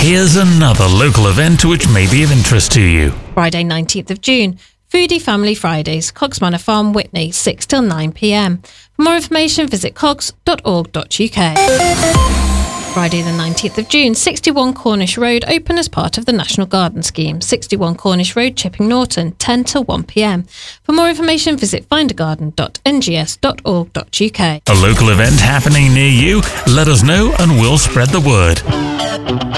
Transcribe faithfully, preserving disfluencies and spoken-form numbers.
Here's another local event which may be of interest to you. Friday nineteenth of June, Foodie Family Fridays, Cox Manor Farm, Witney, six till nine p m. For more information, visit cox dot org dot u k. Friday the nineteenth of June, sixty-one Cornish Road, open as part of the National Garden Scheme. sixty-one Cornish Road, Chipping Norton, ten till one p m. For more information, visit find a garden dot n g s dot org dot u k. A local event happening near you? Let us know and we'll spread the word.